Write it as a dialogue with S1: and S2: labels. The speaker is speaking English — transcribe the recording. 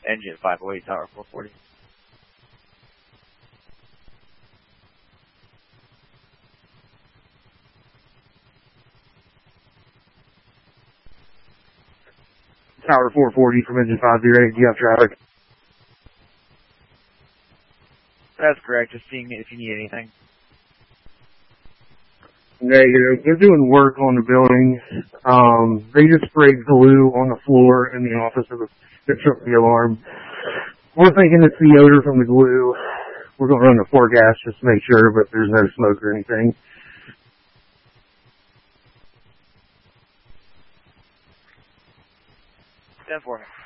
S1: Engine 508, Tower 440.
S2: Tower 440 from engine 508. Do you have traffic?
S1: That's correct. Just seeing if you need anything.
S2: Negative. They're doing work on the building. They just sprayed glue on the floor in the office of that took the alarm. We're thinking it's the odor from the glue. We're going to run the floor gas just to make sure, but there's no smoke or anything.
S1: 10-4.